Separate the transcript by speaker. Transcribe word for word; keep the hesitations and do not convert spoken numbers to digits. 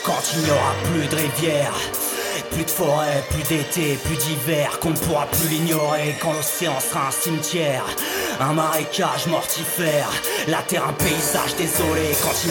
Speaker 1: Quand il n'y aura plus de rivière, plus de forêt, plus d'été, plus d'hiver, qu'on ne pourra plus l'ignorer. Quand l'océan sera un cimetière, un marécage mortifère, la terre un paysage désolé. Quand il